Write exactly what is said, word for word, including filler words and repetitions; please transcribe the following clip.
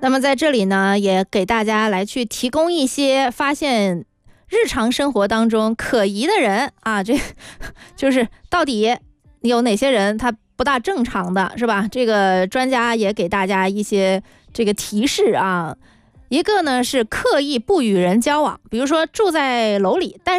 那么在这里呢，也给大家来去提供一些发现日常生活当中可疑的人啊，这就是到底有哪些人他不大正常的，是吧？这个专家也给大家一些这个提示啊。一个呢是刻意不与人交往，比如说住在楼里，但